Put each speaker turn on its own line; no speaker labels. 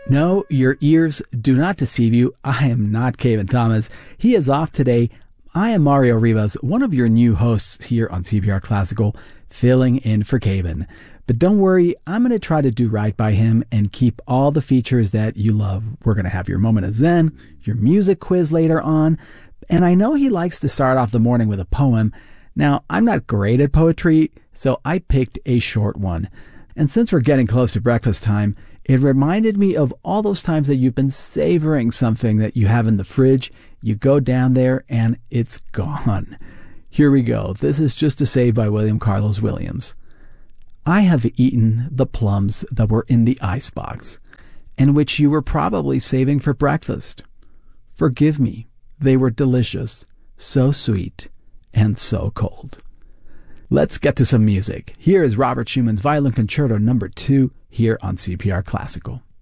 No, your ears do not deceive you. I am not Kevin Thomas. He is off today. I am Mario Rivas, one of your new hosts here on CPR Classical, filling in for Kevin. But don't worry, I'm going to try to do right by him and keep all the features that you love. We're going to have your moment of Zen, your music quiz later on, and I know he likes to start off the morning with a poem. Now, I'm not great at poetry, so I picked a short one. And since we're getting close to breakfast time, it reminded me of all those times that you've been savoring something that you have in the fridge. You go down there and it's gone. Here we go. This is Just a Save by William Carlos Williams. I have eaten the plums that were in the icebox, and which you were probably saving for breakfast. Forgive me. They were delicious, so sweet, and so cold. Let's get to some music. Here is Robert Schumann's Violin Concerto No. 2 here on CPR Classical.